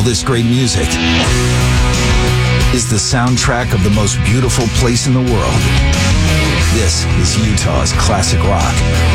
all this great music is the soundtrack of the most beautiful place in the world. This is Utah's classic rock.